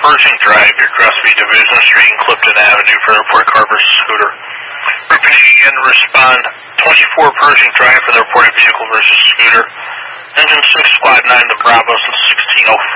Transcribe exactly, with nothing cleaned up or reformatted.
Pershing Drive, your Crestview Division Street and Clifton Avenue for report car versus scooter. Repeating again, respond twenty-four Pershing Drive for the reported vehicle versus scooter. Engine six five nine to Bravo since sixteen oh four.